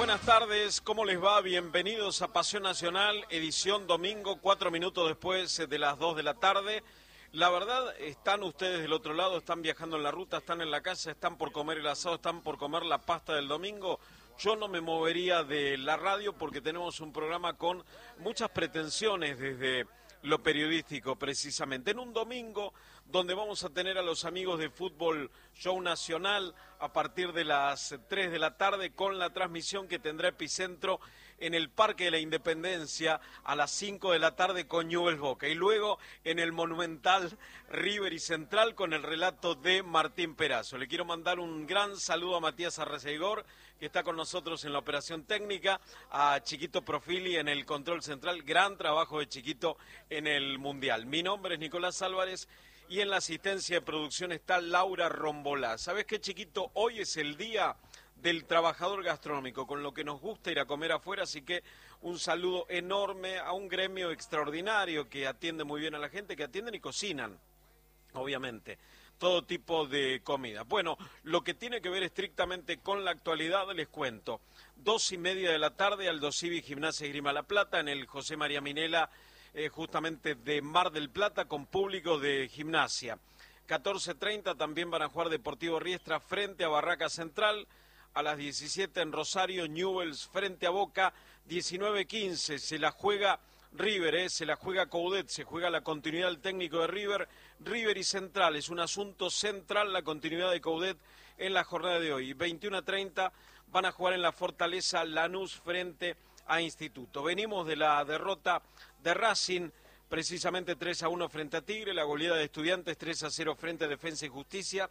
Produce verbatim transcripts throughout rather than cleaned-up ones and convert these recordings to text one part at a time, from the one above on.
buenas tardes, ¿cómo les va? Bienvenidos a Pasión Nacional, edición domingo, cuatro minutos después de las dos de la tarde. La verdad, están ustedes del otro lado, están viajando en la ruta, están en la casa, están por comer el asado, están por comer la pasta del domingo. Yo no me movería de la radio porque tenemos un programa con muchas pretensiones desde lo periodístico, precisamente. En un domingo donde vamos a tener a los amigos de Fútbol Show Nacional a partir de las tres de la tarde con la transmisión que tendrá Epicentro en el Parque de la Independencia a las cinco de la tarde con Newell's Boca. Y luego en el Monumental River y Central con el relato de Martín Perazo. Le quiero mandar un gran saludo a Matías Arreceigor, que está con nosotros en la operación técnica, a Chiquito Profili en el control central. Gran trabajo de Chiquito en el Mundial. Mi nombre es Nicolás Álvarez y en la asistencia de producción está Laura Rombolá. ¿Sabés qué, Chiquito? Hoy es el día del trabajador gastronómico, con lo que nos gusta ir a comer afuera, así que un saludo enorme a un gremio extraordinario que atiende muy bien a la gente, que atienden y cocinan, obviamente, todo tipo de comida. Bueno, lo que tiene que ver estrictamente con la actualidad, les cuento. Dos y media de la tarde, Aldo Civi Gimnasia Esgrima La Plata, en el José María Minela, eh, justamente de Mar del Plata, con público de Gimnasia. catorce treinta también van a jugar Deportivo Riestra frente a Barraca Central. A las diecisiete en Rosario, Newell's frente a Boca. diecinueve quince se la juega River, eh, se la juega Coudet, se juega la continuidad del técnico de River. River y Central, es un asunto central la continuidad de Coudet en la jornada de hoy. veintiuno treinta van a jugar en la Fortaleza Lanús frente a Instituto. Venimos de la derrota de Racing, precisamente tres a uno frente a Tigre, la goleada de Estudiantes tres a cero frente a Defensa y Justicia,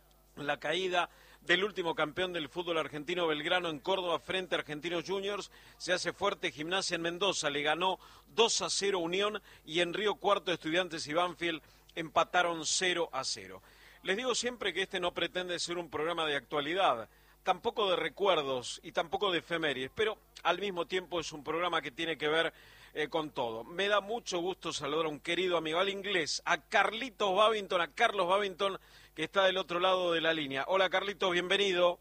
la caída del último campeón del fútbol argentino Belgrano en Córdoba frente a Argentinos Juniors. Se hace fuerte Gimnasia en Mendoza, le ganó dos a cero Unión, y en Río Cuarto Estudiantes y Banfield empataron cero a cero. Les digo siempre que este no pretende ser un programa de actualidad, tampoco de recuerdos y tampoco de efemérides, pero al mismo tiempo es un programa que tiene que ver eh, con todo. Me da mucho gusto saludar a un querido amigo al inglés, a Carlitos Babington, a Carlos Babington, que está del otro lado de la línea. Hola, Carlitos, bienvenido.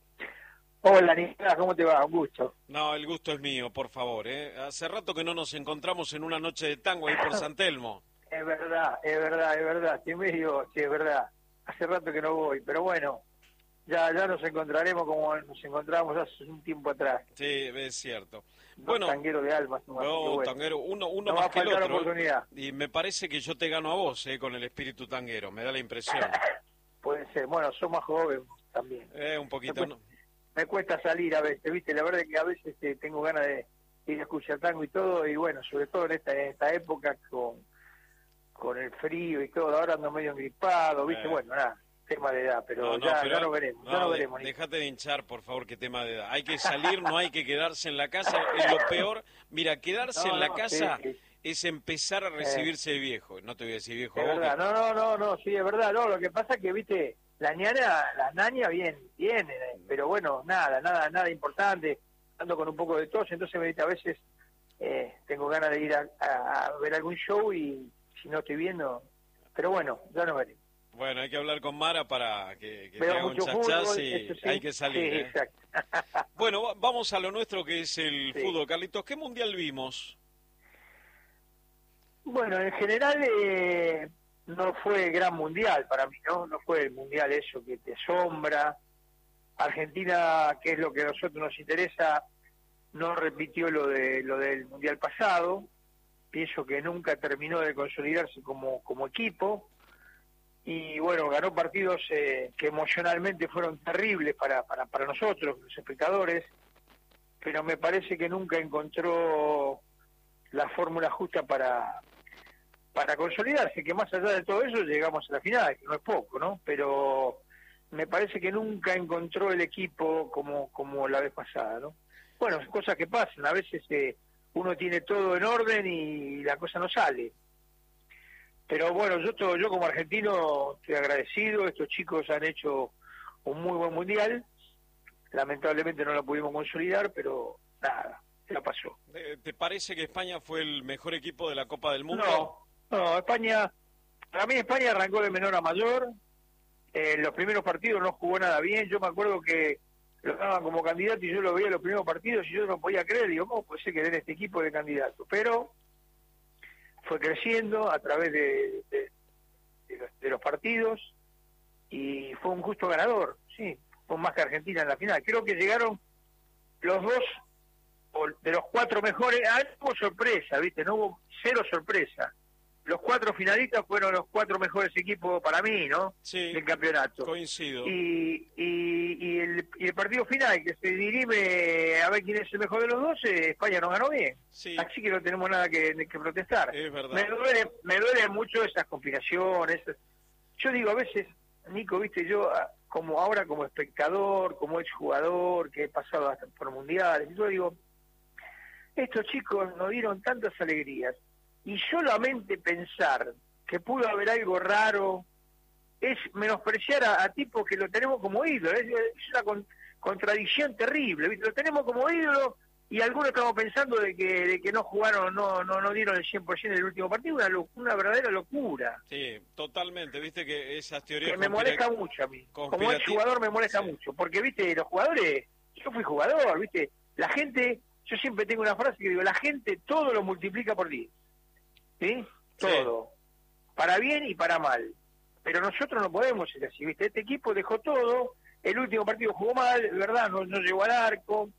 Hola, Nicolás, ¿cómo te va? Un gusto. No, el gusto es mío, por favor. ¿eh? Hace rato que no nos encontramos en una noche de tango ahí por San Telmo. Es verdad, es verdad, es verdad. Estoy medio, sí, es verdad. Hace rato que no voy, pero bueno, ya ya nos encontraremos como nos encontramos hace un tiempo atrás. Sí, es cierto. Dos bueno, tangueros de almas. No, bueno. tanguero, uno, uno no más va a que el faltar otro. Oportunidad. Y me parece que yo te gano a vos eh, con el espíritu tanguero, me da la impresión. Puede ser, bueno, sos más joven también. Eh, un poquito, me, ¿no? Me cuesta salir a veces, ¿viste? La verdad es que a veces eh, tengo ganas de ir a escuchar tango y todo, y bueno, sobre todo en esta, en esta época con, con el frío y todo, ahora ando medio engripado, ¿viste? Eh. Bueno, nada, tema de edad, pero, No, no, ya, pero ya lo veremos, no, ya lo de, veremos. Dejate de hinchar, por favor, que tema de edad. Hay que salir, no hay que quedarse en la casa. Es lo peor. Mira, quedarse no, en la no, casa sí, sí. es empezar a recibirse de viejo. No te voy a decir viejo Es a vos. verdad, que... no, no, no, no, sí, es verdad, no, lo que pasa es que, viste, la ñana, la ñaña bien, viene, pero bueno, nada, nada, nada importante, ando con un poco de tos, entonces viste, a veces eh, tengo ganas de ir a, a, a ver algún show y si no estoy viendo, pero bueno, ya no veré. Bueno, hay que hablar con Mara para que, que te Veo haga un mucho chachás fútbol, y eso sí, hay que salir. sí, ¿eh? exacto. Bueno, va- vamos a lo nuestro, que es el Sí. fútbol. Carlitos, ¿qué mundial vimos? Bueno, en general eh, no fue gran mundial para mí, ¿no? No fue el mundial eso que te asombra. Argentina, que es lo que a nosotros nos interesa, no repitió lo de lo del mundial pasado. Pienso que nunca terminó de consolidarse como, como equipo. Y bueno, ganó partidos eh, que emocionalmente fueron terribles para, para, para nosotros, los espectadores, pero me parece que nunca encontró la fórmula justa para para consolidarse, que más allá de todo eso llegamos a la final, que no es poco, ¿no? Pero me parece que nunca encontró el equipo como como la vez pasada, ¿no? Bueno, son cosas que pasan, a veces eh, uno tiene todo en orden y la cosa no sale. Pero bueno, yo to- yo como argentino estoy agradecido, estos chicos han hecho un muy buen mundial, lamentablemente no lo pudimos consolidar, pero nada, ya pasó. Eh, ¿Te parece que España fue el mejor equipo de la Copa del Mundo? No, no, España, para mí España arrancó de menor a mayor, eh, en los primeros partidos no jugó nada bien, yo me acuerdo que lo daban como candidato y yo lo veía en los primeros partidos y yo no podía creer, digo, ¿cómo puede ser que den este equipo de candidato? Pero fue creciendo a través de, de, de, los, de los partidos y fue un justo ganador, sí, fue más que Argentina en la final. Creo que llegaron los dos, de los cuatro mejores, ah, no hubo sorpresa, ¿viste? No hubo cero sorpresa. Los cuatro finalistas fueron los cuatro mejores equipos para mí, ¿no? Sí, del campeonato. Coincido. Y, y, y, el, y el partido final, que se dirime a ver quién es el mejor de los dos, eh, España nos ganó bien. Sí. Así que no tenemos nada que, que protestar. Es verdad. Me duele, me duele mucho esas combinaciones. Yo digo, a veces, Nico, viste, yo como ahora como espectador, como exjugador, que he pasado hasta por mundiales, yo digo, estos chicos nos dieron tantas alegrías. Y solamente pensar que pudo haber algo raro es menospreciar a, a tipos que lo tenemos como ídolo. Es, es una con, contradicción terrible, ¿viste? Lo tenemos como ídolo y algunos estamos pensando de que de que no jugaron, no no no dieron el cien por ciento del último partido, una, una verdadera locura. Sí, totalmente, viste que esas teorías... Que me molesta mucho a mí. Como exjugador me molesta sí. mucho, porque, viste, los jugadores, yo fui jugador, viste, la gente, yo siempre tengo una frase que digo, la gente todo lo multiplica por diez. ¿Sí? Todo. Sí. Para bien y para mal. Pero nosotros no podemos ser así, ¿viste? Este equipo dejó todo, el último partido jugó mal, ¿verdad? No, no llegó al arco,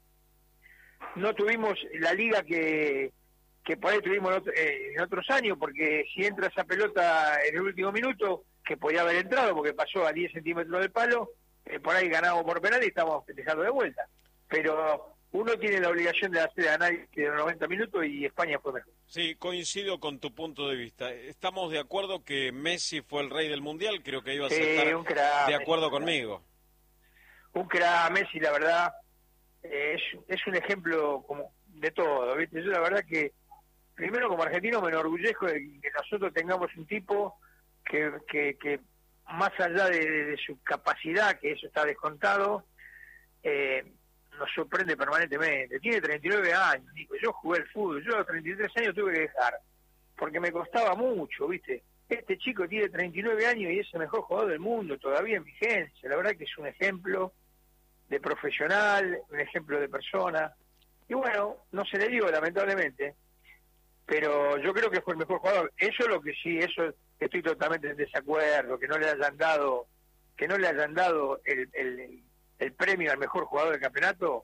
no tuvimos la liga que, que por ahí tuvimos en, otro, eh, en otros años, porque si entra esa pelota en el último minuto, que podía haber entrado porque pasó a diez centímetros del palo, eh, por ahí ganamos por penal y estamos festejando de vuelta. Pero uno tiene la obligación de hacer análisis de los noventa minutos y España fue mejor. Sí, coincido con tu punto de vista. Estamos de acuerdo que Messi fue el rey del Mundial, creo que iba a sí, estar un crack, de acuerdo Messi, conmigo. Un crack, Messi, la verdad, eh, es, es un ejemplo como de todo, ¿viste? Yo la verdad que, primero como argentino me enorgullezco de que nosotros tengamos un tipo que, que, que más allá de, de, de su capacidad, que eso está descontado, eh, nos sorprende permanentemente. Tiene treinta y nueve años, Nico. Yo jugué el fútbol, yo a los treinta y tres años tuve que dejar, porque me costaba mucho, ¿viste? Este chico tiene treinta y nueve años y es el mejor jugador del mundo, todavía en vigencia. La verdad que es un ejemplo de profesional, un ejemplo de persona. Y bueno, no se le dio, lamentablemente, pero yo creo que fue el mejor jugador. Eso es lo que sí, eso estoy totalmente en desacuerdo, que no le hayan dado, que no le hayan dado el, el, el el premio al mejor jugador del campeonato,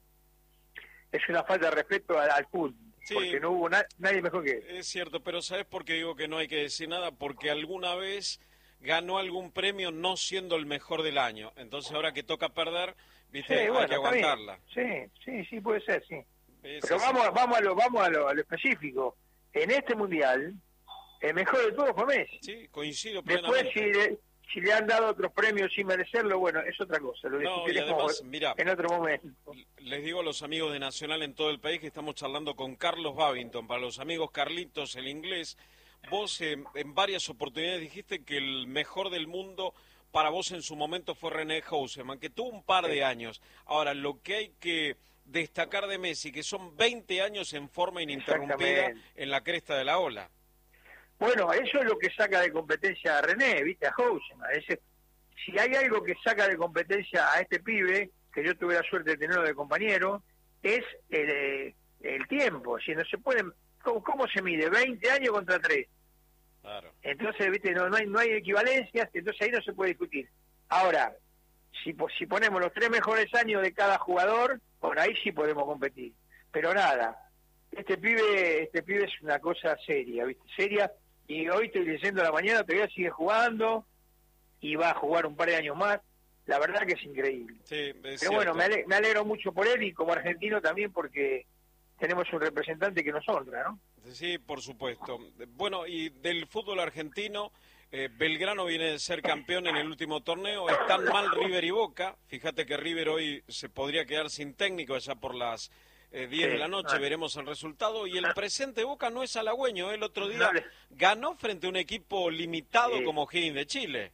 es una falta de respeto al, al fútbol, sí, porque no hubo na nadie mejor que él. Es cierto, pero ¿sabes por qué digo que no hay que decir nada? Porque alguna vez ganó algún premio no siendo el mejor del año, entonces ahora que toca perder, viste, sí, hay bueno, que aguantarla. Sí, sí, sí, puede ser, sí. Es pero así. vamos, vamos, a lo, vamos a lo, a lo específico. En este Mundial, el mejor de todos fue Messi. Sí, coincido plenamente. Después, si le, si le han dado otros premios sin merecerlo, bueno, es otra cosa. Lo no, y además, mirá, en otro momento. Les digo a los amigos de Nacional en todo el país que estamos charlando con Carlos Babington. Para los amigos Carlitos, el inglés, vos eh, en varias oportunidades dijiste que el mejor del mundo para vos en su momento fue René Houseman, que tuvo un par de años. Ahora, lo que hay que destacar de Messi, que son veinte años en forma ininterrumpida en la cresta de la ola. Bueno, eso es lo que saca de competencia a René, ¿viste? A Houseman. Ese, si hay algo que saca de competencia a este pibe, que yo tuve la suerte de tenerlo de compañero, es el, el tiempo. Si no se pueden, ¿cómo, cómo se mide? veinte años contra tres. Claro. Entonces, ¿viste? No, no, hay, no hay equivalencias, entonces ahí no se puede discutir. Ahora, si, si ponemos los tres mejores años de cada jugador, por ahí sí podemos competir. Pero nada, este pibe, este pibe es una cosa seria, ¿viste? Seria. Y hoy estoy leyendo a la mañana, todavía sigue jugando y va a jugar un par de años más. La verdad que es increíble. Sí, es Pero cierto. bueno, me, ale me alegro mucho por él y como argentino también porque tenemos un representante que nos honra, ¿no? Sí, por supuesto. Bueno, y del fútbol argentino, eh, Belgrano viene de ser campeón en el último torneo. Están mal River y Boca. Fíjate que River hoy se podría quedar sin técnico allá por las... Eh, diez sí, de la noche, ah. veremos el resultado. Y el presente Boca no es halagüeño. El otro día no, ganó frente a un equipo limitado sí. como O'Higgins de Chile.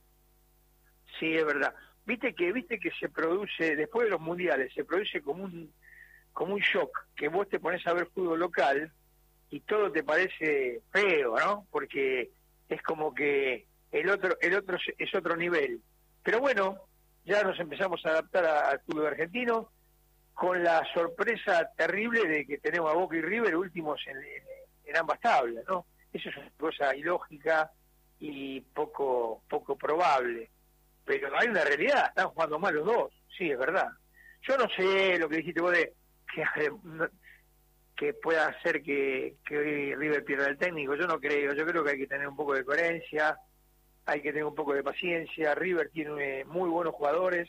Sí, es verdad. Viste que viste que se produce, después de los mundiales, se produce como un como un shock, que vos te pones a ver fútbol local y todo te parece feo, ¿no? Porque es como que el otro el otro es otro nivel. Pero bueno, ya nos empezamos a adaptar al fútbol argentino. con la sorpresa terrible de que tenemos a Boca y River últimos en, en, en ambas tablas, ¿no? Eso es una cosa ilógica y poco poco probable, pero hay una realidad, están jugando mal los dos, sí, es verdad. Yo no sé lo que dijiste vos de que, que pueda hacer que, que hoy River pierda el técnico, yo no creo, yo creo que hay que tener un poco de coherencia, hay que tener un poco de paciencia. River tiene muy buenos jugadores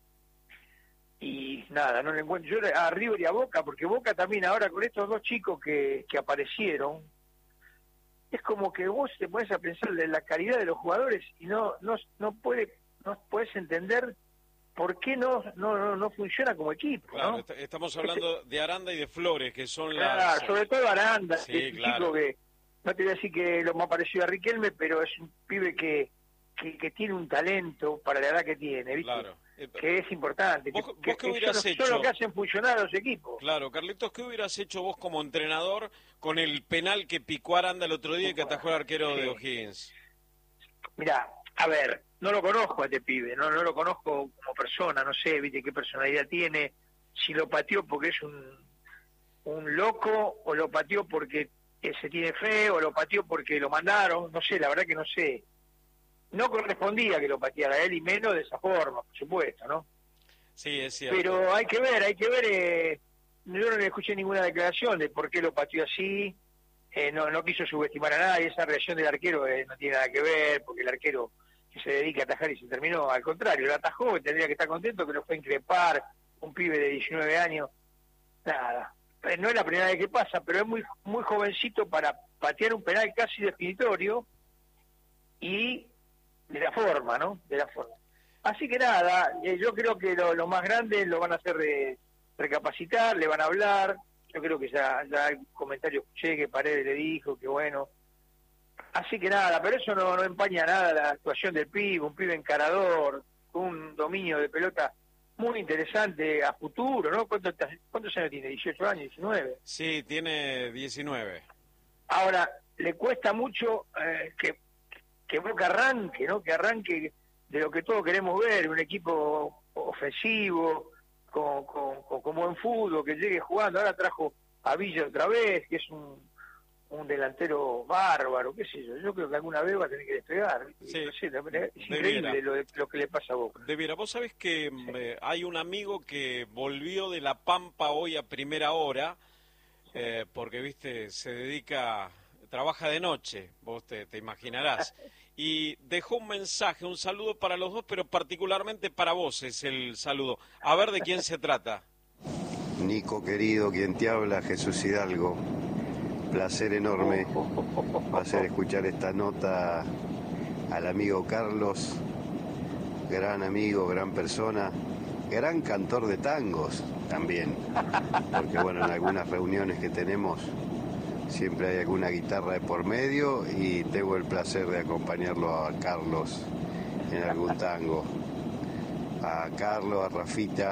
y nada, no le encuentro yo a River y a Boca, porque Boca también ahora con estos dos chicos que, que aparecieron, es como que vos te pones a pensar de la calidad de los jugadores y no no no puede no puedes entender por qué no no no, no funciona como equipo, claro, ¿no? Estamos hablando de Aranda y de Flores, que son claro, las... sobre todo Aranda, sí, que es un claro. chico que no te voy a decir que lo más parecido a Riquelme, pero es un pibe que que, que tiene un talento para la edad que tiene, ¿viste? Claro. Que es importante. ¿Vos, que, vos que, qué hubieras son, hecho? son lo que hacen funcionar a los equipos. Claro, Carlitos, ¿qué hubieras hecho vos como entrenador con el penal que picó Aranda el otro día y que atajó el arquero sí. de O'Higgins? Mirá, a ver, no lo conozco a este pibe, no, no lo conozco como persona, no sé, viste qué personalidad tiene, si lo pateó porque es un, un loco, o lo pateó porque se tiene fe, o lo pateó porque lo mandaron, no sé, la verdad que no sé. No correspondía que lo pateara él, y menos de esa forma, por supuesto, ¿no? Sí, es cierto. Pero hay que ver, hay que ver, eh, yo no le escuché ninguna declaración de por qué lo pateó así, eh, no no quiso subestimar a nadie, esa reacción del arquero eh, no tiene nada que ver, porque el arquero que se dedica a atajar y se terminó, al contrario, lo atajó y tendría que estar contento que lo fue a increpar, un pibe de diecinueve años, nada, no es la primera vez que pasa, pero es muy muy jovencito para patear un penal casi definitorio y de la forma, ¿no? De la forma. Así que nada, eh, yo creo que lo, lo más grande lo van a hacer de recapacitar, le van a hablar, yo creo que ya, ya hay comentarios escuché que Paredes le dijo que bueno. Así que nada, pero eso no, no empaña nada la actuación del pibe, un pibe encarador, con un dominio de pelota muy interesante a futuro, ¿no? ¿Cuántos, cuántos años tiene? ¿dieciocho años? ¿diecinueve? Sí, tiene diecinueve. Ahora, le cuesta mucho eh, que que Boca arranque, ¿no? Que arranque de lo que todos queremos ver, un equipo ofensivo, con, con, con, con buen fútbol, que llegue jugando. Ahora trajo a Villa otra vez, que es un, un delantero bárbaro, qué sé yo. Yo creo que alguna vez va a tener que despegar. Sí, no sé, es increíble lo, lo que le pasa a Boca. Debiera, vos sabés que sí. eh, hay un amigo que volvió de La Pampa hoy a primera hora, eh, porque, viste, se dedica... trabaja de noche, vos te, te imaginarás, y dejó un mensaje, un saludo para los dos, pero particularmente para vos es el saludo. A ver de quién se trata. Nico querido, quien te habla, Jesús Hidalgo. Placer enorme va a ser escuchar esta nota al amigo Carlos, gran amigo, gran persona, gran cantor de tangos también, porque bueno, en algunas reuniones que tenemos siempre hay alguna guitarra de por medio y tengo el placer de acompañarlo a Carlos en algún tango. A Carlos, a Rafita,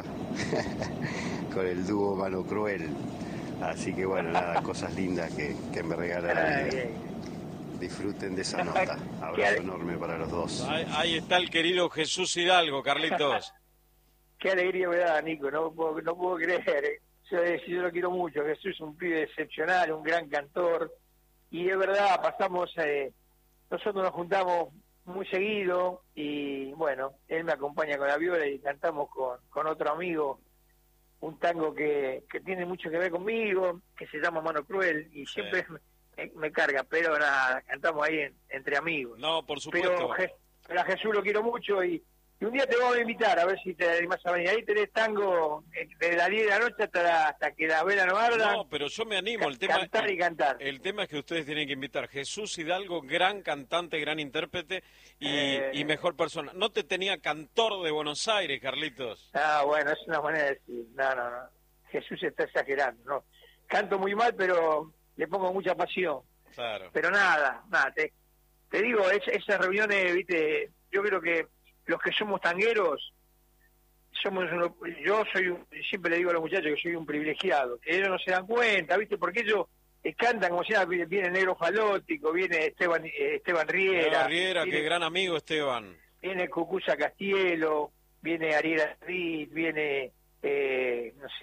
con el dúo Mano Cruel. Así que bueno, nada, cosas lindas que, que me regala la vida. Disfruten de esa nota. Abrazo enorme para los dos. Ahí, ahí está el querido Jesús Hidalgo, Carlitos. Qué alegría me da, Nico, no puedo, no puedo creer, ¿eh? Yo, yo lo quiero mucho. Jesús es un pibe excepcional, un gran cantor, y es verdad, pasamos, eh, nosotros nos juntamos muy seguido, y bueno, él me acompaña con la viola y cantamos con, con otro amigo un tango que, que tiene mucho que ver conmigo, que se llama Mano Cruel, y sí. siempre me, me carga, pero nada, cantamos ahí en, entre amigos. No, por supuesto. Pero, pero a Jesús lo quiero mucho, y Y un día te vamos a invitar a ver si te animás a venir. Ahí tenés tango desde las diez de la noche hasta, la, hasta que la vela no arda. No, pero yo me animo. El tema, cantar y cantar. El, el tema es que ustedes tienen que invitar. Jesús Hidalgo, gran cantante, gran intérprete y, eh, y mejor persona. No te tenía cantor de Buenos Aires, Carlitos. Ah, bueno, es una manera de decir. No, no, no. Jesús está exagerando. No, canto muy mal, pero le pongo mucha pasión. Claro. Pero nada, nada. Te, te digo, es, esas reuniones, viste, yo creo que los que somos tangueros, somos uno, yo soy un, siempre le digo a los muchachos que soy un privilegiado, que ellos no se dan cuenta, ¿viste? Porque ellos eh, cantan como si nada, viene Negro Falótico, viene Esteban eh, Esteban Riera. Esteban Riera, viene, qué gran amigo Esteban. Viene Cucuza Castielo, viene Ariel Arrit, viene, eh, no sé,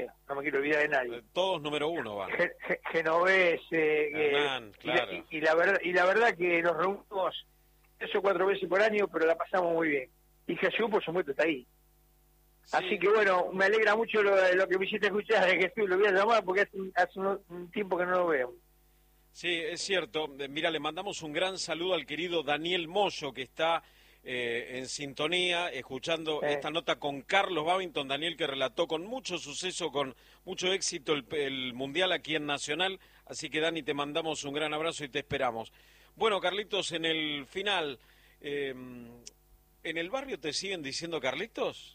me quiero olvidar de nadie. Todos número uno van. Ge- Ge- Genovés, eh, Hernán, eh, claro. y, la, y, y la verdad, y la verdad que nos reunimos tres o cuatro veces por año, pero la pasamos muy bien. Y Jesús, por supuesto, está ahí. Sí. Así que bueno, me alegra mucho lo, lo que me hiciste escuchar de Jesús, lo voy a llamar porque hace, un- hace un, un tiempo que no lo veo. Sí, es cierto. Mira, le mandamos un gran saludo al querido Daniel Moyo, que está eh, en sintonía, escuchando Sí. esta nota con Carlos Babington. Daniel, que relató con mucho suceso, con mucho éxito el, el Mundial aquí en Nacional. Así que, Dani, te mandamos un gran abrazo y te esperamos. Bueno, Carlitos, en el final, eh, ¿en el barrio te siguen diciendo Carlitos?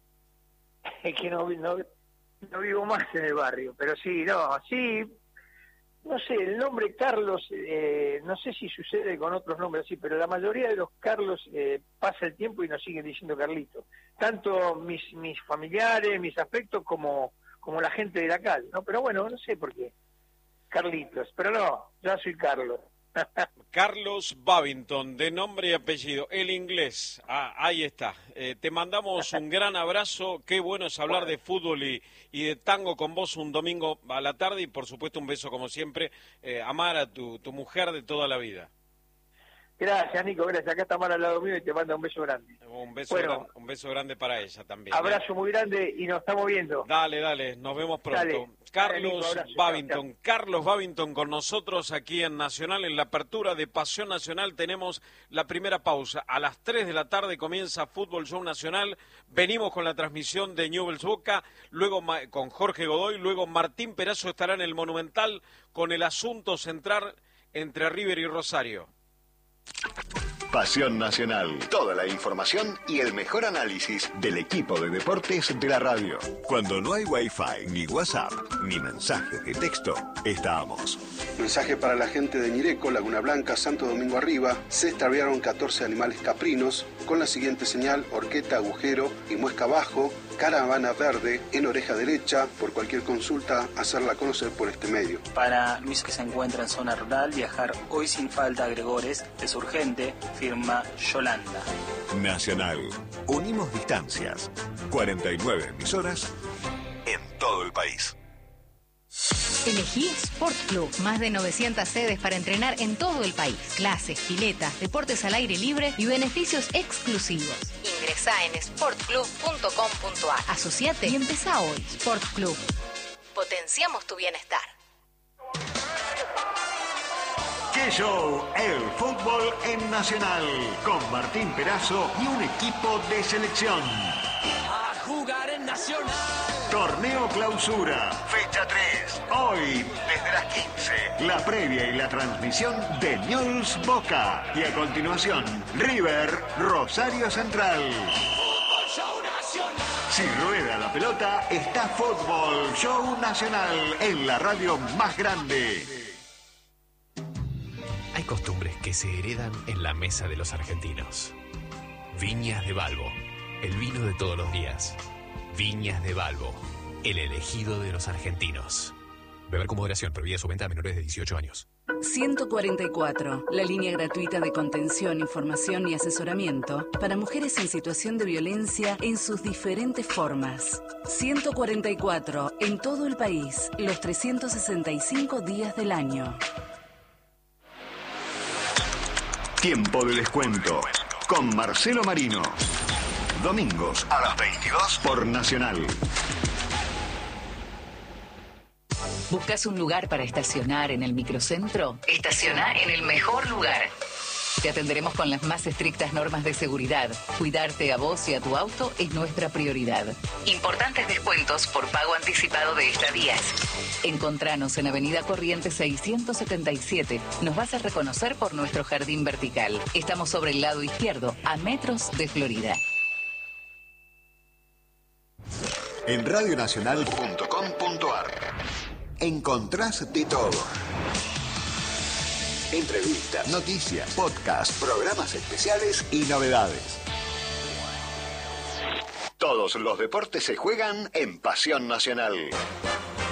Es que no, no, no vivo más en el barrio, pero sí, no, sí, no sé, el nombre Carlos, eh, no sé si sucede con otros nombres así, pero la mayoría de los Carlos eh, pasa el tiempo y nos siguen diciendo Carlitos. Tanto mis mis familiares, mis afectos, como como la gente de la calle, ¿no? Pero bueno, no sé por qué. Carlitos, pero no, ya soy Carlos. Carlos Babington, de nombre y apellido, el inglés. Ah, ahí está. Eh, te mandamos un gran abrazo. Qué bueno es hablar de fútbol y, y de tango con vos un domingo a la tarde. Y por supuesto un beso como siempre. Eh, amar a tu, tu mujer de toda la vida. Gracias, Nico, gracias. Acá está Mar al lado mío y te manda un beso grande. Un beso, Bueno, gran, un beso grande para ella también. Abrazo ¿eh? muy grande y nos estamos viendo. Dale, dale, nos vemos pronto. Dale. Carlos Dale, Nico, Babington, gracias. Carlos Babington con nosotros aquí en Nacional, en la apertura de Pasión Nacional. Tenemos la primera pausa. A las tres de la tarde comienza Fútbol Show Nacional. Venimos con la transmisión de Newell's Boca, luego con Jorge Godoy, luego Martín Perazo estará en el Monumental con el asunto central entre River y Rosario. Pasión Nacional. Toda la información y el mejor análisis del equipo de deportes de la radio. Cuando no hay Wi-Fi, ni WhatsApp, ni mensajes de texto, estamos. Mensaje para la gente de Ñireco, Laguna Blanca, Santo Domingo Arriba. Se extraviaron catorce animales caprinos con la siguiente señal: horqueta, agujero y muesca abajo, caravana verde en oreja derecha. Por cualquier consulta, hacerla conocer por este medio. Para Luis, que se encuentra en zona rural, viajar hoy sin falta a Gregores es urgente, firma Yolanda. Nacional. Unimos distancias. cuarenta y nueve emisoras en todo el país. Elegí Sport Club. Más de novecientas sedes para entrenar en todo el país. Clases, piletas, deportes al aire libre y beneficios exclusivos. Ingresá en sport club punto com punto a r. Asociate y empezá hoy. Sport Club. Potenciamos tu bienestar. ¡Qué show! El fútbol en Nacional. Con Martín Perazo y un equipo de selección. A jugar en Nacional. Torneo Clausura, fecha tres. Hoy, desde las quince. La previa y la transmisión de Newell's Boca. Y a continuación, River, Rosario Central. Fútbol Show Nacional. Si rueda la pelota, está Fútbol Show Nacional en la radio más grande. Hay costumbres que se heredan en la mesa de los argentinos. Viñas de Balbo, el vino de todos los días. Viñas de Balbo, el elegido de los argentinos. Beber con moderación, prohibida su venta a menores de dieciocho años. ciento cuarenta y cuatro, la línea gratuita de contención, información y asesoramiento para mujeres en situación de violencia en sus diferentes formas. ciento cuarenta y cuatro, en todo el país, los trescientos sesenta y cinco días del año. Tiempo de descuento con Marcelo Marino. Domingos a las veintidós por Nacional. ¿Buscas un lugar para estacionar en el microcentro? Estaciona en el mejor lugar. Te atenderemos con las más estrictas normas de seguridad. Cuidarte a vos y a tu auto es nuestra prioridad. Importantes descuentos por pago anticipado de estadías. Encontranos en Avenida Corrientes seiscientos setenta y siete. Nos vas a reconocer por nuestro jardín vertical. Estamos sobre el lado izquierdo, a metros de Florida. En radio nacional punto com punto a r encontrás de todo. Entrevistas, noticias, podcasts, programas especiales y novedades. Todos los deportes se juegan en Pasión Nacional.